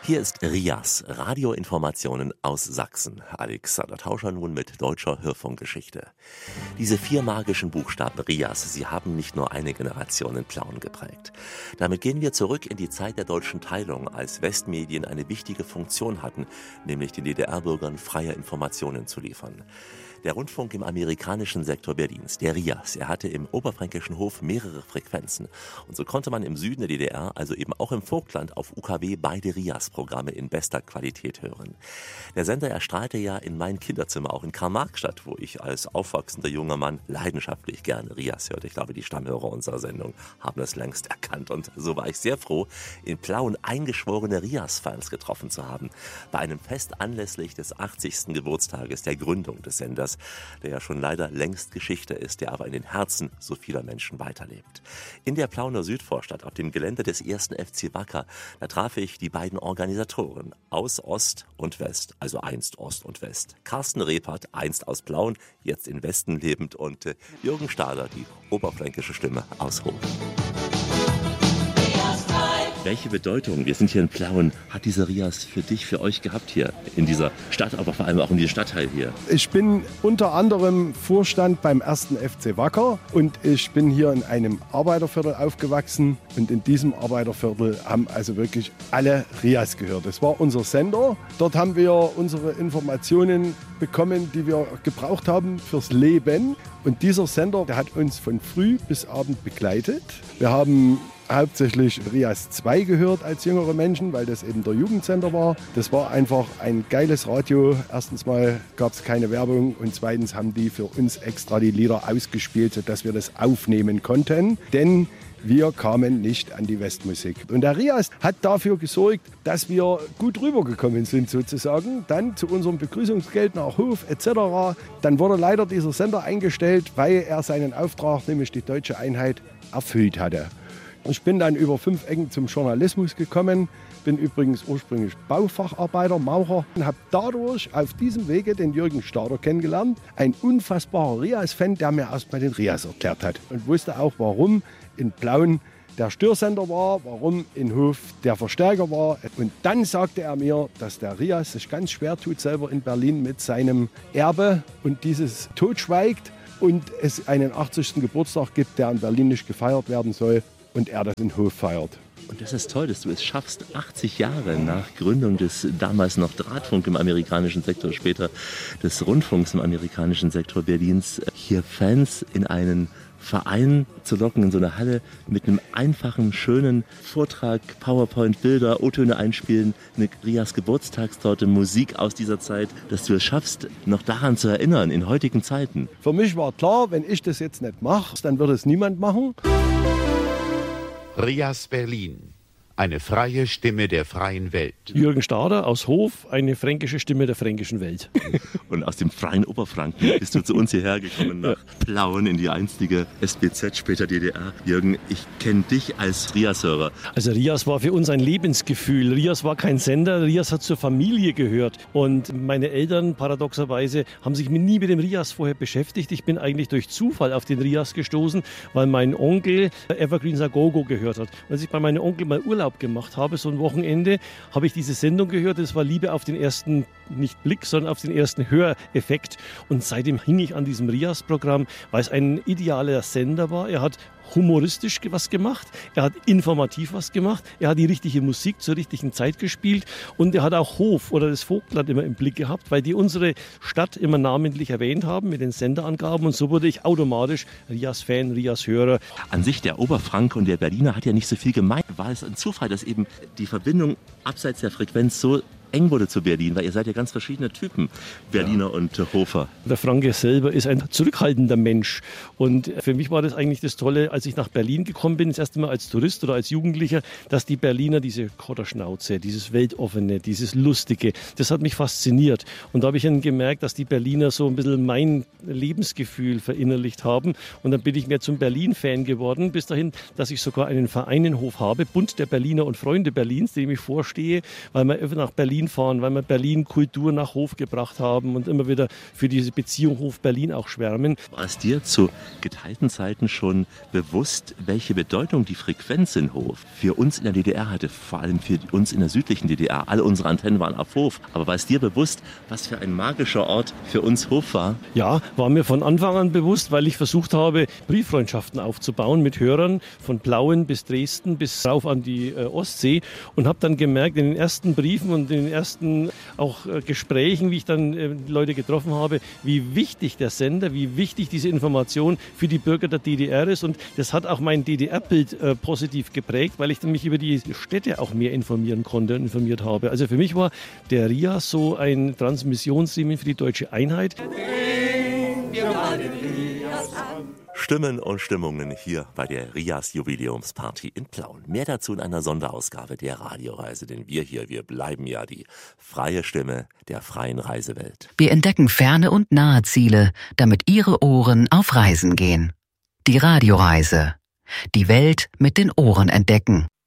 Hier ist RIAS, Radioinformationen aus Sachsen. Alexander Tauscher nun mit deutscher Hörfunkgeschichte. Diese 4 magischen Buchstaben RIAS, sie haben nicht nur eine Generation in Plauen geprägt. Damit gehen wir zurück in die Zeit der deutschen Teilung, als Westmedien eine wichtige Funktion hatten, nämlich den DDR-Bürgern freie Informationen zu liefern. Der Rundfunk im amerikanischen Sektor Berlins, der RIAS, er hatte im oberfränkischen Hof mehrere Frequenzen. Und so konnte man im Süden der DDR, also eben auch im Vogtland, auf UKW beide RIAS-Programme in bester Qualität hören. Der Sender erstrahlte ja in mein Kinderzimmer, auch in Karl-Marx-Stadt, wo ich als aufwachsender junger Mann leidenschaftlich gerne RIAS hörte. Ich glaube, die Stammhörer unserer Sendung haben das längst erkannt. Und so war ich sehr froh, in Plauen eingeschworene RIAS-Fans getroffen zu haben. Bei einem Fest anlässlich des 80. Geburtstages der Gründung des Senders, der ja schon leider längst Geschichte ist, der aber in den Herzen so vieler Menschen weiterlebt. In der Plauener Südvorstadt, auf dem Gelände des 1. FC Wacker, da traf ich die beiden Organisatoren aus Ost und West, also einst Ost und West. Carsten Rebhardt, einst aus Plauen, jetzt in Westen lebend, und Jürgen Stahler, die oberfränkische Stimme aus Hof. Welche Bedeutung, wir sind hier in Plauen, hat dieser RIAS für dich, für euch gehabt hier in dieser Stadt, aber vor allem auch in diesem Stadtteil hier? Ich bin unter anderem Vorstand beim 1. FC Wacker und ich bin hier in einem Arbeiterviertel aufgewachsen, und in diesem Arbeiterviertel haben also wirklich alle RIAS gehört. Das war unser Sender. Dort haben wir unsere Informationen bekommen, die wir gebraucht haben fürs Leben. Und dieser Sender, der hat uns von früh bis abend begleitet. Wir haben hauptsächlich RIAS 2 gehört als jüngere Menschen, weil das eben der Jugendsender war. Das war einfach ein geiles Radio. Erstens mal gab es keine Werbung und zweitens haben die für uns extra die Lieder ausgespielt, sodass wir das aufnehmen konnten. Denn wir kamen nicht an die Westmusik. Und der RIAS hat dafür gesorgt, dass wir gut rübergekommen sind sozusagen. Dann zu unserem Begrüßungsgeld nach Hof etc. Dann wurde leider dieser Sender eingestellt, weil er seinen Auftrag, nämlich die deutsche Einheit, erfüllt hatte. Ich bin dann über 5 Ecken zum Journalismus gekommen, bin übrigens ursprünglich Baufacharbeiter, Maurer, und habe dadurch auf diesem Wege den Jürgen Stahler kennengelernt. Ein unfassbarer RIAS-Fan, der mir erstmal den RIAS erklärt hat und wusste auch, warum in Plauen der Störsender war, warum in Hof der Verstärker war. Und dann sagte er mir, dass der RIAS sich ganz schwer tut, selber in Berlin mit seinem Erbe und dieses totschweigt und es einen 80. Geburtstag gibt, der in Berlin nicht gefeiert werden soll. Und er das in Hof feiert. Und das ist toll, dass du es schaffst, 80 Jahre nach Gründung des damals noch Drahtfunk im amerikanischen Sektor, später des Rundfunks im amerikanischen Sektor Berlins, hier Fans in einen Verein zu locken, in so eine Halle mit einem einfachen, schönen Vortrag, PowerPoint-Bilder, O-Töne einspielen, eine RIAS Geburtstagstorte, Musik aus dieser Zeit, dass du es schaffst, noch daran zu erinnern, in heutigen Zeiten. Für mich war klar, wenn ich das jetzt nicht mache, dann wird es niemand machen. RIAS Berlin, eine freie Stimme der freien Welt. Jürgen Stahler aus Hof, eine fränkische Stimme der fränkischen Welt. Und aus dem freien Oberfranken bist du zu uns hierher gekommen, nach Plauen in die einstige SBZ, später DDR. Jürgen, ich kenne dich als RIAS-Hörer. Also RIAS war für uns ein Lebensgefühl. RIAS war kein Sender, RIAS hat zur Familie gehört. Und meine Eltern, paradoxerweise, haben sich nie mit dem RIAS vorher beschäftigt. Ich bin eigentlich durch Zufall auf den RIAS gestoßen, weil mein Onkel Evergreens A Go Go gehört hat. Und als ich bei meinem Onkel mal Urlaub gemacht habe, so ein Wochenende, habe ich diese Sendung gehört. Das war Liebe auf den ersten, nicht Blick, sondern auf den ersten Höreffekt. Und seitdem hing ich an diesem RIAS-Programm, weil es ein idealer Sender war. Er hat humoristisch was gemacht, er hat informativ was gemacht, er hat die richtige Musik zur richtigen Zeit gespielt und er hat auch Hof oder das Vogtland immer im Blick gehabt, weil die unsere Stadt immer namentlich erwähnt haben mit den Senderangaben, und so wurde ich automatisch RIAS-Fan, RIAS-Hörer. An sich der Oberfranke und der Berliner hat ja nicht so viel gemeint. War es ein Zufall, dass eben die Verbindung abseits der Frequenz so eng wurde zu Berlin, weil ihr seid ja ganz verschiedene Typen, Berliner und Hofer. Der Franke selber ist ein zurückhaltender Mensch, und für mich war das eigentlich das Tolle, als ich nach Berlin gekommen bin, das erste Mal als Tourist oder als Jugendlicher, dass die Berliner diese Kotterschnauze, dieses Weltoffene, dieses Lustige, das hat mich fasziniert, und da habe ich dann gemerkt, dass die Berliner so ein bisschen mein Lebensgefühl verinnerlicht haben, und dann bin ich mehr zum Berlin-Fan geworden, bis dahin, dass ich sogar einen Verein in Hof habe, Bund der Berliner und Freunde Berlins, dem ich vorstehe, weil man nach Berlin Berlin fahren, weil wir Berlin Kultur nach Hof gebracht haben und immer wieder für diese Beziehung Hof-Berlin auch schwärmen. War es dir zu geteilten Zeiten schon bewusst, welche Bedeutung die Frequenz in Hof für uns in der DDR hatte, vor allem für uns in der südlichen DDR? Alle unsere Antennen waren auf Hof. Aber war es dir bewusst, was für ein magischer Ort für uns Hof war? Ja, war mir von Anfang an bewusst, weil ich versucht habe, Brieffreundschaften aufzubauen mit Hörern von Plauen bis Dresden bis rauf an die Ostsee und habe dann gemerkt, in den ersten Briefen und in den ersten auch Gesprächen, wie ich dann Leute getroffen habe, wie wichtig der Sender, wie wichtig diese Information für die Bürger der DDR ist. Und das hat auch mein DDR-Bild positiv geprägt, weil ich dann mich über die Städte auch mehr informieren konnte und informiert habe. Also für mich war der RIAS so ein Transmissionsriemen für die deutsche Einheit. Stimmen und Stimmungen hier bei der RIAS-Jubiläumsparty in Plauen. Mehr dazu in einer Sonderausgabe der Radioreise, denn wir bleiben ja die freie Stimme der freien Reisewelt. Wir entdecken ferne und nahe Ziele, damit Ihre Ohren auf Reisen gehen. Die Radioreise. Die Welt mit den Ohren entdecken.